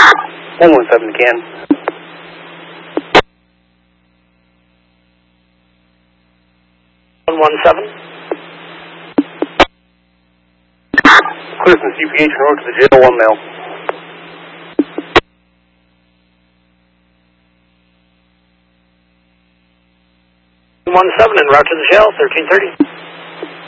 117 can. 117. Clear from CPH north to the jail, 1 male. 17 en route to the jail, 1330.